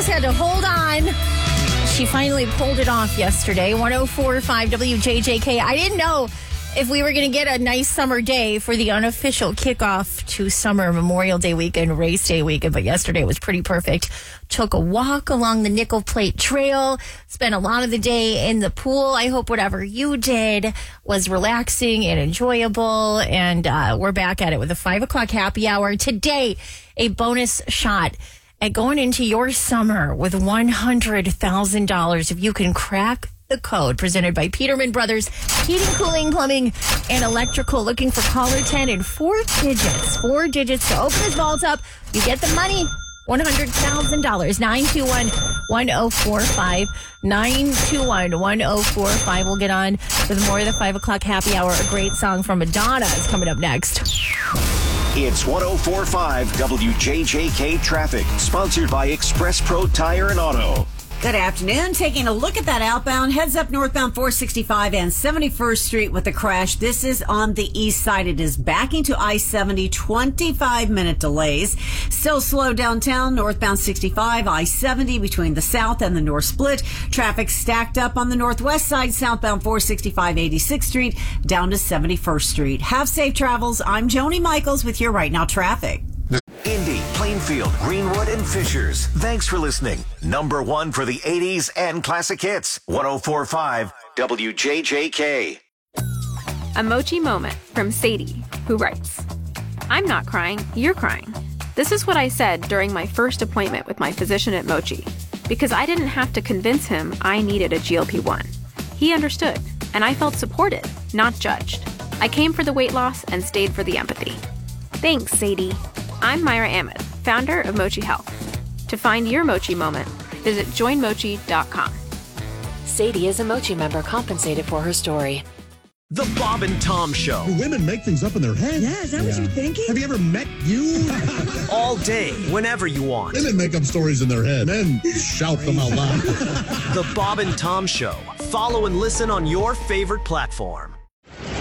just had to hold on. She finally pulled it off yesterday. 104.5 WJJK. I didn't know if we were going to get a nice summer day for the unofficial kickoff to summer Memorial Day weekend, race day weekend, but yesterday was pretty perfect. Took a walk along the Nickel Plate Trail, spent a lot of the day in the pool. I hope whatever you did was relaxing and enjoyable, and we're back at it with a 5 o'clock happy hour. Today, a bonus shot at going into your summer with $100,000 if you can crack the code, presented by Peterman Brothers Heating, Cooling, Plumbing, and Electrical. Looking for caller 10 and 4 digits. 4 digits to open his vault up. You get the money. $100,000. 921-1045. 921-1045. We'll get on with more of the 5 o'clock happy hour. A great song from Madonna is coming up next. It's 104.5 WJJK Traffic, sponsored by Express Pro Tire and Auto. Good afternoon. Taking a look at that outbound. Heads up northbound 465 and 71st Street with a crash. This is on the east side. It is backing to I-70, 25-minute delays. Still slow downtown, northbound 65, I-70 between the south and the north split. Traffic stacked up on the northwest side, southbound 465, 86th Street, down to 71st Street. Have safe travels. I'm Joni Michaels with your Right Now Traffic. Indy, Plainfield, Greenwood, and Fishers. Thanks for listening. Number one for the 80s and classic hits. 104.5 WJJK. A Mochi moment from Sadie, who writes, I'm not crying, you're crying. This is what I said during my first appointment with my physician at Mochi, because I didn't have to convince him I needed a GLP-1. He understood, and I felt supported, not judged. I came for the weight loss and stayed for the empathy. Thanks, Sadie. I'm Myra Ahmed, founder of Mochi Health. To find your Mochi moment, visit joinmochi.com. Sadie is a Mochi member compensated for her story. The Bob and Tom Show. Do women make things up in their head? Yeah, is that what you're thinking? Have you ever met you? All day, whenever you want. Women make up stories in their head. Men shout them out loud. The Bob and Tom Show. Follow and listen on your favorite platform.